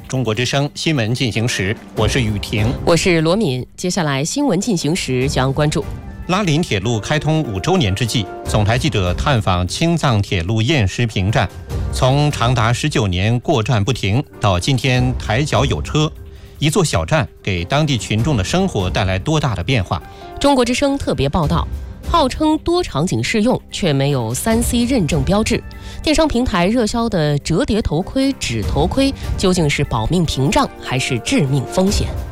中国之声新闻进行时，我是雨婷， 我是罗敏。接下来新闻进行时将关注拉林铁路开通5周年之际，总台记者探访青藏铁路偃师坪站，从长达19年过站不停到今天抬脚有车，一座小站给当地群众的生活带来多大的变化？ 中国之声特别报道，号称多场景适用，却没有3C 认证标志。电商平台热销的折叠头盔、纸头盔，究竟是保命屏障还是致命风险？